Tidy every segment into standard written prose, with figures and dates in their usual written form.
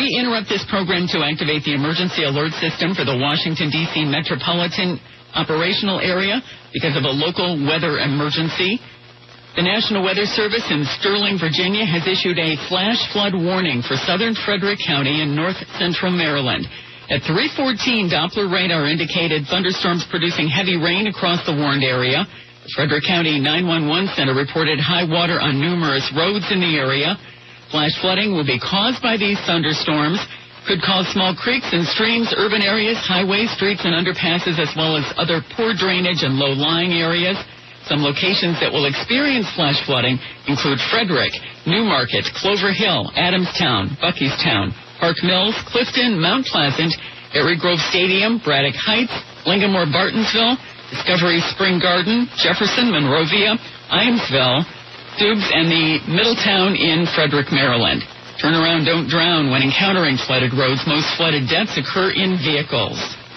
We interrupt this program to activate the emergency alert system for the Washington, D.C. metropolitan operational area because of a local weather emergency. The National Weather Service in Sterling, Virginia has issued a flash flood warning for southern Frederick County and north central Maryland. At 3:14, Doppler radar indicated thunderstorms producing heavy rain across the warned area. The Frederick County 911 Center reported high water on numerous roads in the area. Flash flooding will be caused by these thunderstorms. Could cause small creeks and streams, urban areas, highways, streets, and underpasses, as well as other poor drainage and low-lying areas. Some locations that will experience flash flooding include Frederick, Newmarket, Clover Hill, Adamstown, Buckystown, Park Mills, Clifton, Mount Pleasant, Erie Grove Stadium, Braddock Heights, Lingamore, Bartonsville, Discovery Spring Garden, Jefferson, Monrovia, Iamsville, Dubs, and the Middletown in Frederick, Maryland. Turn around, don't drown when encountering flooded roads. Most flooded deaths occur in vehicles.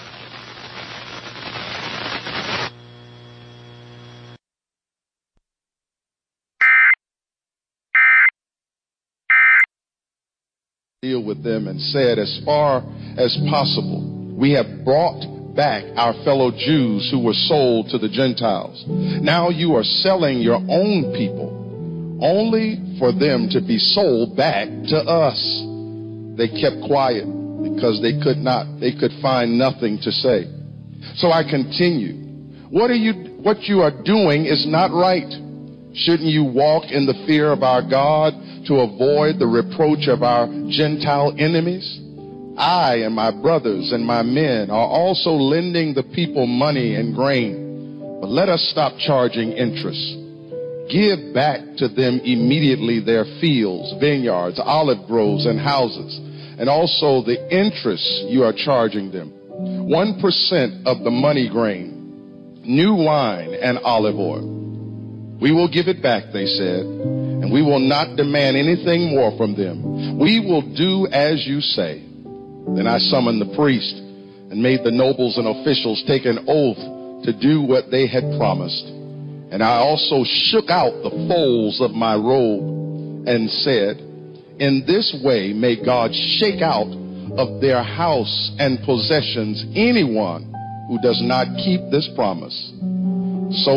Deal with them and said, as far as possible, we have brought back our fellow Jews who were sold to the Gentiles. Now you are selling your own people only for them to be sold back to us. They kept quiet because they could find nothing to say. So I continue. What you are doing is not right. Shouldn't you walk in the fear of our God to avoid the reproach of our Gentile enemies? I and my brothers and my men are also lending the people money and grain, but let us stop charging interest. Give back to them immediately their fields, vineyards, olive groves, and houses, and also the interest you are charging them. 1% of the money grain, new wine, and olive oil. We will give it back, they said, and we will not demand anything more from them. We will do as you say. Then I summoned the priest and made the nobles and officials take an oath to do what they had promised. And I also shook out the folds of my robe and said, in this way may God shake out of their house and possessions anyone who does not keep this promise. So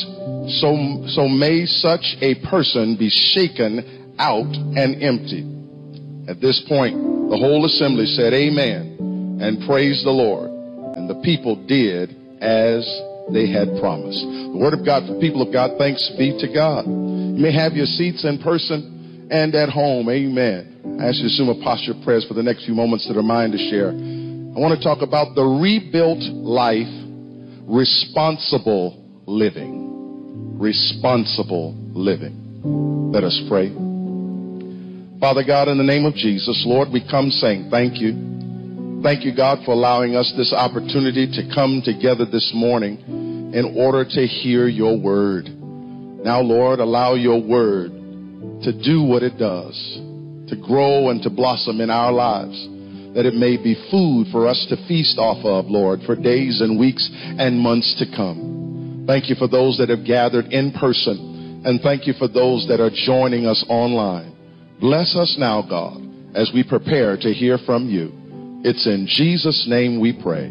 may such a person be shaken out and emptied. At this point, the whole assembly said amen and praised the Lord. And the people did as they had promised. The word of God for people of God. Thanks be to God. You may have your seats in person and at home. Amen. I ask you to assume a posture of prayers for the next few moments that are mine to share. I want to talk about the rebuilt life, responsible living. Responsible living. Let us pray. Father God, in the name of Jesus, Lord, we come saying thank you. Thank you, God, for allowing us this opportunity to come together this morning in order to hear your word. Now, Lord, allow your word to do what it does, to grow and to blossom in our lives, that it may be food for us to feast off of, Lord, for days and weeks and months to come. Thank you for those that have gathered in person, and thank you for those that are joining us online. Bless us now, God, as we prepare to hear from you. It's in Jesus' name we pray.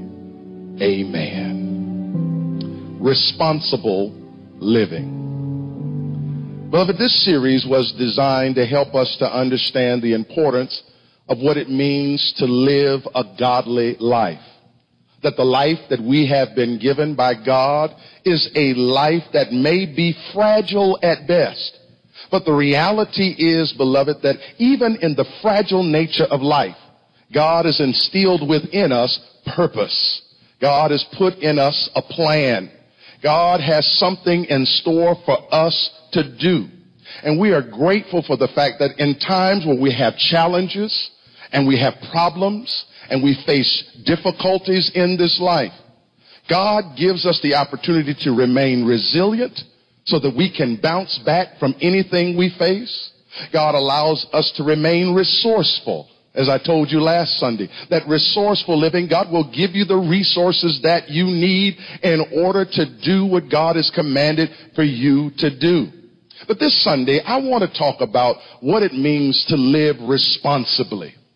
Amen. Responsible living. Beloved, this series was designed to help us to understand the importance of what it means to live a godly life. That the life that we have been given by God is a life that may be fragile at best. But the reality is, beloved, that even in the fragile nature of life, God has instilled within us purpose. God has put in us a plan. God has something in store for us to do. And we are grateful for the fact that in times when we have challenges and we have problems and we face difficulties in this life, God gives us the opportunity to remain resilient so that we can bounce back from anything we face. God allows us to remain resourceful. As I told you last Sunday, that resourceful living, God will give you the resources that you need in order to do what God has commanded for you to do. But this Sunday, I want to talk about what it means to live responsibly.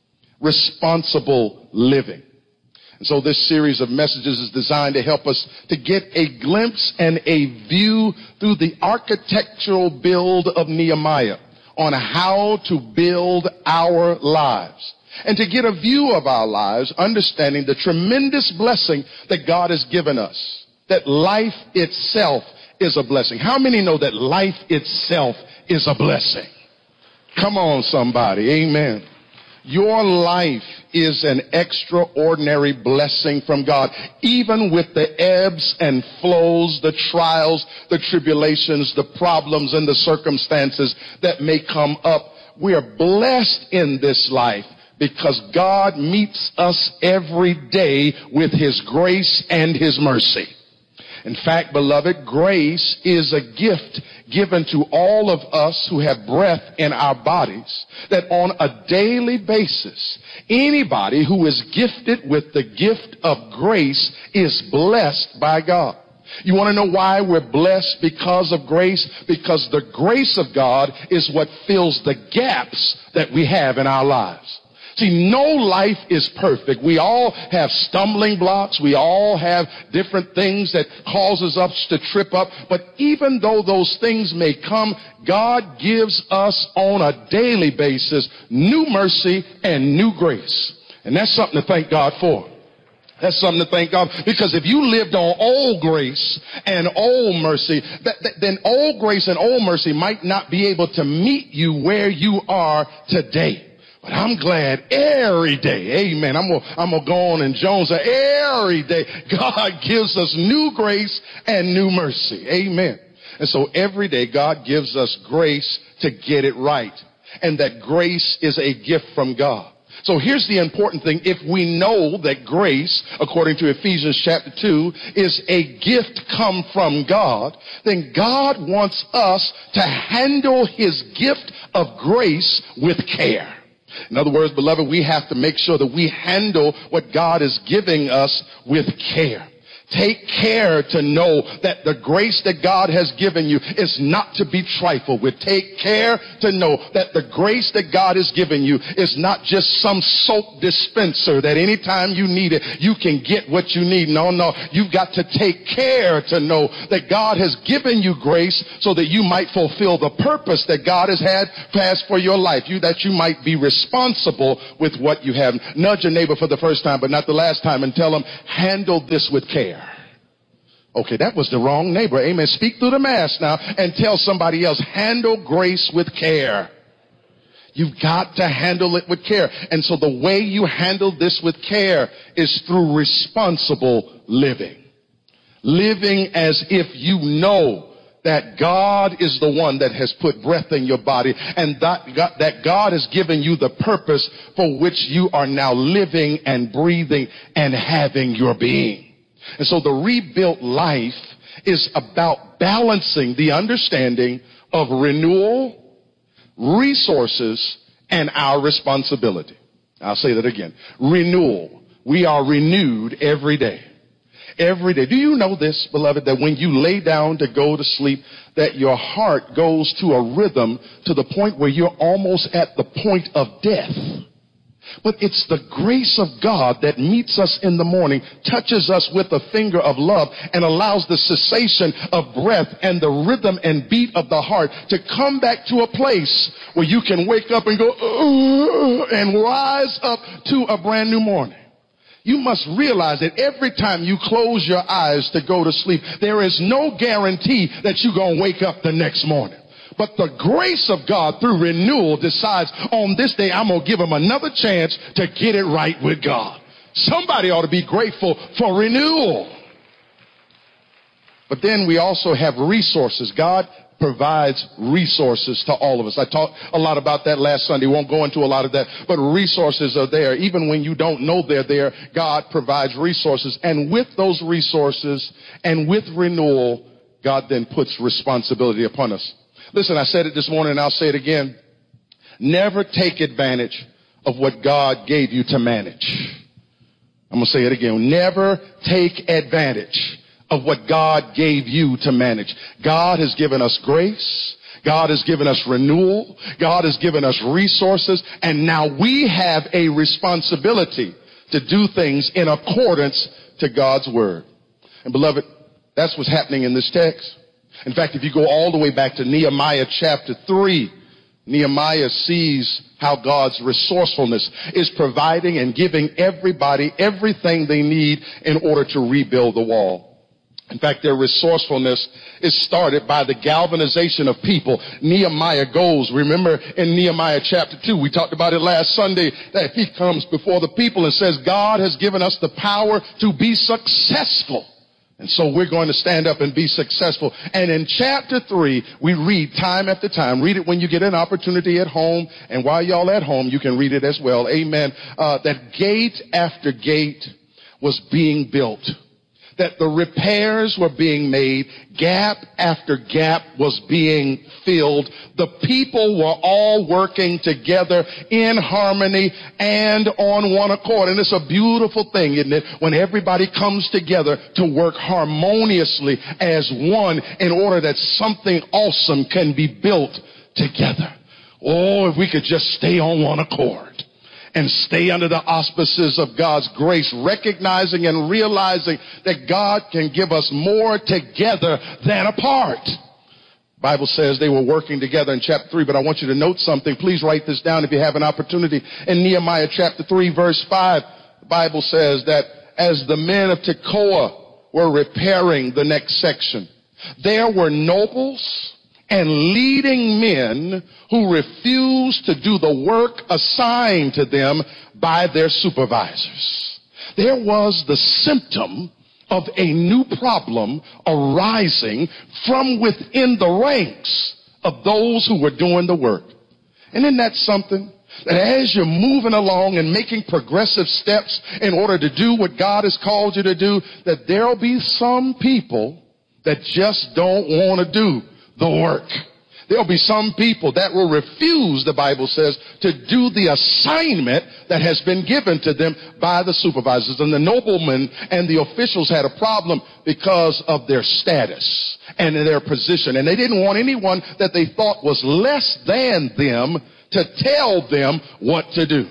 responsible living. And so this series of messages is designed to help us to get a glimpse and a view through the architectural build of Nehemiah on how to build our lives. And to get a view of our lives, understanding the tremendous blessing that God has given us. That life itself is a blessing. How many know that life itself is a blessing? Come on, somebody. Amen. Your life is an extraordinary blessing from God. Even with the ebbs and flows, the trials, the tribulations, the problems, and the circumstances that may come up, we are blessed in this life because God meets us every day with His grace and His mercy. In fact, beloved, grace is a gift given to all of us who have breath in our bodies, that on a daily basis, anybody who is gifted with the gift of grace is blessed by God. You want to know why we're blessed because of grace? Because the grace of God is what fills the gaps that we have in our lives. See, no life is perfect. We all have stumbling blocks. We all have different things that causes us to trip up. But even though those things may come, God gives us on a daily basis new mercy and new grace. And that's something to thank God for. That's something to thank God. Because if you lived on old grace and old mercy, then old grace and old mercy might not be able to meet you where you are today. But I'm glad every day, amen, I'm gonna go on and Jones, every day God gives us new grace and new mercy, amen. And so every day God gives us grace to get it right. And that grace is a gift from God. So here's the important thing. If we know that grace, according to Ephesians chapter 2, is a gift come from God, then God wants us to handle His gift of grace with care. In other words, beloved, we have to make sure that we handle what God is giving us with care. Take care to know that the grace that God has given you is not to be trifled with. Take care to know that the grace that God has given you is not just some soap dispenser that anytime you need it, you can get what you need. No, you've got to take care to know that God has given you grace so that you might fulfill the purpose that God has had passed for your life. That you might be responsible with what you have. Nudge your neighbor for the first time, but not the last time, and tell them, handle this with care. Okay, that was the wrong neighbor. Amen. Speak through the mask now and tell somebody else, handle grace with care. You've got to handle it with care. And so the way you handle this with care is through responsible living. Living as if you know that God is the one that has put breath in your body and that God has given you the purpose for which you are now living and breathing and having your being. And so the rebuilt life is about balancing the understanding of renewal, resources, and our responsibility. I'll say that again. Renewal. We are renewed every day. Every day. Do you know this, beloved, that when you lay down to go to sleep, that your heart goes to a rhythm to the point where you're almost at the point of death? But it's the grace of God that meets us in the morning, touches us with a finger of love, and allows the cessation of breath and the rhythm and beat of the heart to come back to a place where you can wake up and go, and rise up to a brand new morning. You must realize that every time you close your eyes to go to sleep, there is no guarantee that you're going to wake up the next morning. But the grace of God through renewal decides on this day, I'm going to give him another chance to get it right with God. Somebody ought to be grateful for renewal. But then we also have resources. God provides resources to all of us. I talked a lot about that last Sunday. Won't go into a lot of that, but resources are there. Even when you don't know they're there, God provides resources. And with those resources and with renewal, God then puts responsibility upon us. Listen, I said it this morning and I'll say it again. Never take advantage of what God gave you to manage. I'm going to say it again. Never take advantage of what God gave you to manage. God has given us grace. God has given us renewal. God has given us resources. And now we have a responsibility to do things in accordance to God's word. And beloved, that's what's happening in this text. In fact, if you go all the way back to Nehemiah chapter 3, Nehemiah sees how God's resourcefulness is providing and giving everybody everything they need in order to rebuild the wall. In fact, their resourcefulness is started by the galvanization of people. Nehemiah goes, remember in Nehemiah chapter 2, we talked about it last Sunday, that he comes before the people and says, God has given us the power to be successful. And so we're going to stand up and be successful. And in chapter 3, we read time after time. Read it when you get an opportunity at home. And while y'all at home, you can read it as well. Amen. That gate after gate was being built. That the repairs were being made. Gap after gap was being filled. The people were all working together in harmony and on one accord. And it's a beautiful thing, isn't it? When everybody comes together to work harmoniously as one in order that something awesome can be built together. Oh, if we could just stay on one accord and stay under the auspices of God's grace, recognizing and realizing that God can give us more together than apart. The Bible says they were working together in chapter 3, but I want you to note something. Please write this down if you have an opportunity. In Nehemiah chapter 3, verse 5, the Bible says that as the men of Tekoa were repairing the next section, there were nobles and leading men who refused to do the work assigned to them by their supervisors. There was the symptom of a new problem arising from within the ranks of those who were doing the work. And isn't that something? That as you're moving along and making progressive steps in order to do what God has called you to do, that there'll be some people that just don't want to do the work. There'll be some people that will refuse, the Bible says, to do the assignment that has been given to them by the supervisors. And the noblemen and the officials had a problem because of their status and their position. And they didn't want anyone that they thought was less than them to tell them what to do.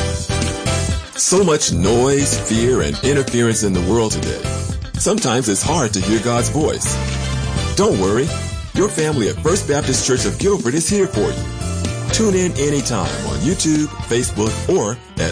So much noise, fear, and interference in the world today. Sometimes it's hard to hear God's voice. Don't worry. Your family at First Baptist Church of Guilford is here for you. Tune in anytime on YouTube, Facebook, or at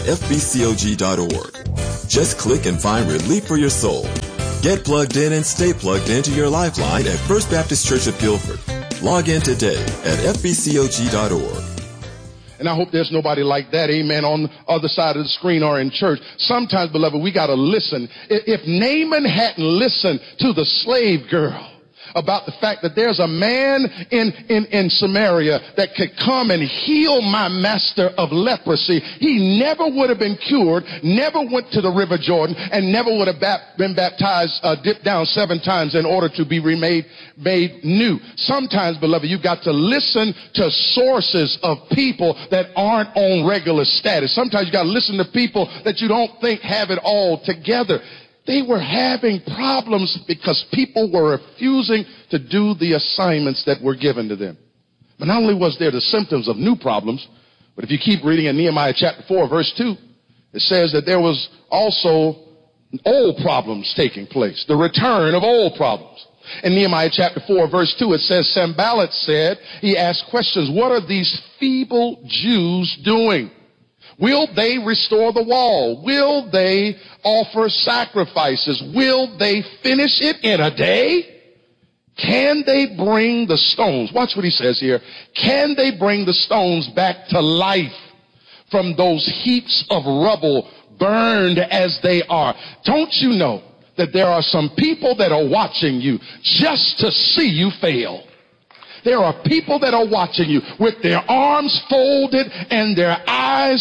fbcog.org. Just click and find relief for your soul. Get plugged in and stay plugged into your lifeline at First Baptist Church of Guilford. Log in today at fbcog.org. And I hope there's nobody like that, amen, on the other side of the screen or in church. Sometimes, beloved, we got to listen. If Naaman hadn't listened to the slave girl about the fact that there's a man in Samaria that could come and heal my master of leprosy, he never would have been cured, never went to the River Jordan, and never would have been baptized, dipped down 7 times in order to be made new. Sometimes, beloved, you've got to listen to sources of people that aren't on regular status. Sometimes you got to listen to people that you don't think have it all together. They were having problems because people were refusing to do the assignments that were given to them. But not only was there the symptoms of new problems, but if you keep reading in Nehemiah chapter 4, verse 2, it says that there was also old problems taking place, the return of old problems. In Nehemiah chapter 4, verse 2, it says, Sanballat said, he asked questions, what are these feeble Jews doing? Will they restore the wall? Will they offer sacrifices? Will they finish it in a day? Can they bring the stones? Watch what he says here. Can they bring the stones back to life from those heaps of rubble burned as they are? Don't you know that there are some people that are watching you just to see you fail? There are people that are watching you with their arms folded and their eyes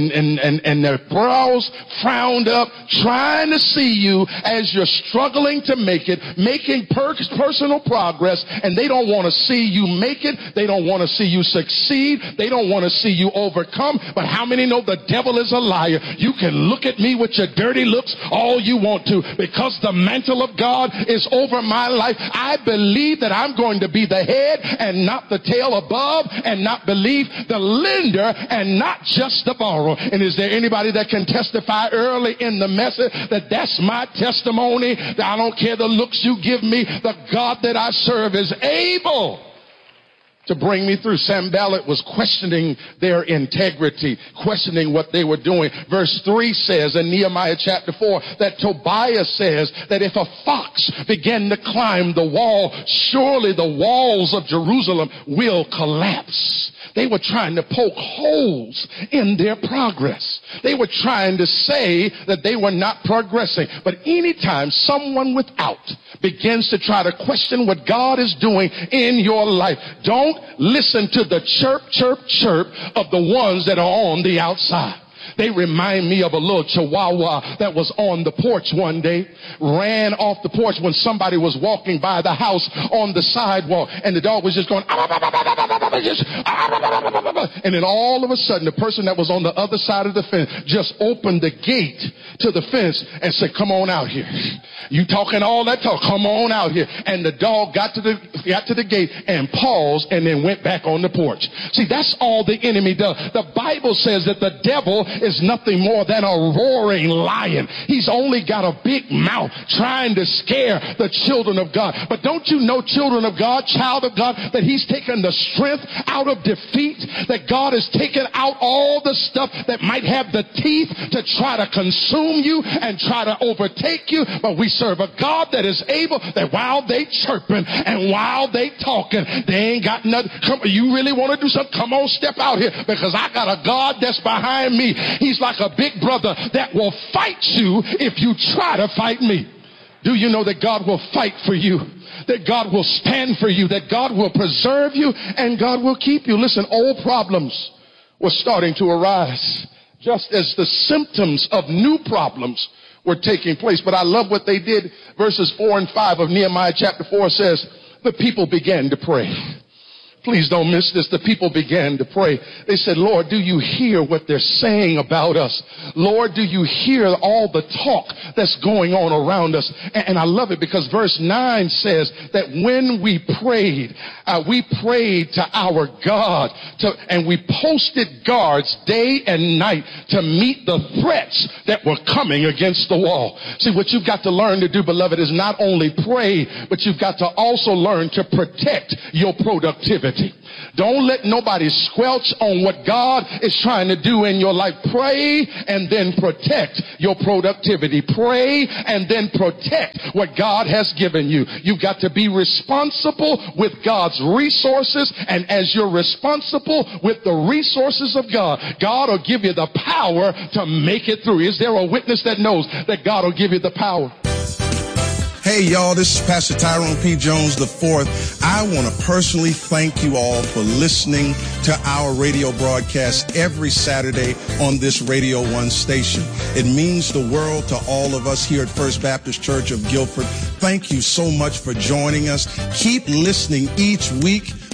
and their brows frowned up, trying to see you as you're struggling to make it, making personal progress, and they don't want to see you make it. They don't want to see you succeed. They don't want to see you overcome. But how many know the devil is a liar? You can look at me with your dirty looks all you want to, because the mantle of God is over my life. I believe that I'm going to be the head and not the tail, above and not beneath, the lender and not just the borrower. And is there anybody that can testify early in the message that that's my testimony, that I don't care the looks you give me, the God that I serve is able to bring me through? Sanballat was questioning their integrity, questioning what they were doing. Verse 3 says in Nehemiah chapter 4 that Tobiah says that if a fox began to climb the wall, surely the walls of Jerusalem will collapse. They were trying to poke holes in their progress. They were trying to say that they were not progressing. But anytime someone without begins to try to question what God is doing in your life, don't listen to the chirp, chirp, chirp of the ones that are on the outside. They remind me of a little chihuahua that was on the porch one day, ran off the porch when somebody was walking by the house on the sidewalk, and the dog was just going, and then all of a sudden the person that was on the other side of the fence just opened the gate to the fence and said, come on out here. You talking all that talk, come on out here. And the dog got to the gate and paused and then went back on the porch. See, that's all the enemy does. The Bible says that the devil is nothing more than a roaring lion. He's only got a big mouth trying to scare the children of God. But don't you know, children of God, child of God, that he's taken the strength out of defeat, that God has taken out all the stuff that might have the teeth to try to consume you and try to overtake you. But we serve a God that is able, that while they chirping and while they talking, they ain't got nothing. Come, you really want to do something? Come on, step out here, because I got a God that's behind me. He's like a big brother that will fight you if you try to fight me. Do you know that God will fight for you? That God will stand for you? That God will preserve you and God will keep you? Listen, old problems were starting to arise just as the symptoms of new problems were taking place. But I love what they did. Verses 4 and 5 of Nehemiah chapter 4 says, the people began to pray. Please don't miss this. The people began to pray. They said, Lord, do you hear what they're saying about us? Lord, do you hear all the talk that's going on around us? And I love it because verse 9 says that when we prayed to our God, and we posted guards day and night to meet the threats that were coming against the wall. See, what you've got to learn to do, beloved, is not only pray, but you've got to also learn to protect your productivity. Don't let nobody squelch on what God is trying to do in your life. Pray and then protect your productivity. Pray and then protect what God has given you. You've got to be responsible with God's resources, and as you're responsible with the resources of God, God will give you the power to make it through. Is there a witness that knows that God will give you the power? Hey, y'all, this is Pastor Tyrone P. Jones IV. I want to personally thank you all for listening to our radio broadcast every Saturday on this Radio 1 station. It means the world to all of us here at First Baptist Church of Guilford. Thank you so much for joining us. Keep listening each week.